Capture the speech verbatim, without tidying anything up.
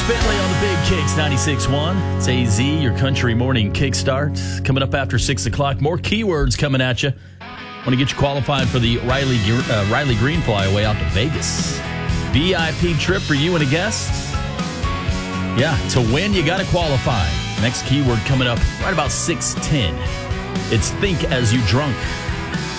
Bentley on the Big Kicks ninety-six point one. It's A Z, your country morning kickstart. Coming up after six o'clock. More keywords coming at you. Want to get you qualified for the Riley uh, Riley Green flyaway out to Vegas. V I P trip for you and a guest. Yeah, to win, you got to qualify. Next keyword coming up right about six ten. It's think as you drunk.